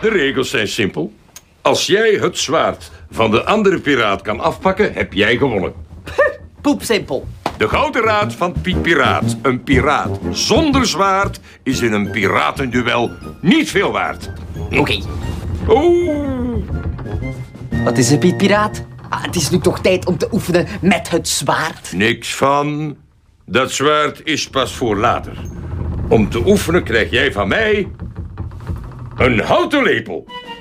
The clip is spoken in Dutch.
De regels zijn simpel. Als jij het zwaard van de andere piraat kan afpakken, heb jij gewonnen. Poepsimpel. De Gouden Raad van Piet Piraat. Een piraat zonder zwaard is in een piratenduel niet veel waard. Oké. Oeh. Wat is er, Piet Piraat? Het is nu toch tijd om te oefenen met het zwaard. Niks van. Dat zwaard is pas voor later. Om te oefenen krijg jij van mij een houten lepel.